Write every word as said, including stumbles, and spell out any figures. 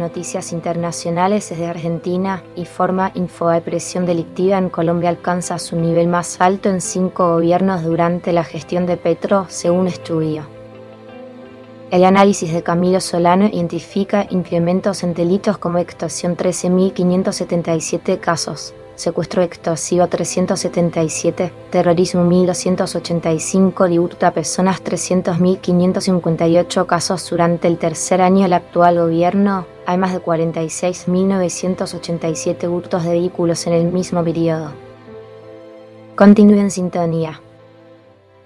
noticias internacionales desde Argentina. Informa Infopresión delictiva en Colombia alcanza su nivel más alto en cinco gobiernos durante la gestión de Petro, según estudio. El análisis de Camilo Solano identifica incrementos en delitos como extorsión trece mil quinientos setenta y siete casos, secuestro extorsivo trescientos setenta y siete, terrorismo mil doscientos ochenta y cinco y hurto a personas trescientos mil quinientos cincuenta y ocho casos durante el tercer año del actual gobierno. Hay más de cuarenta y seis mil novecientos ochenta y siete hurtos de vehículos en el mismo periodo. Continúe en sintonía.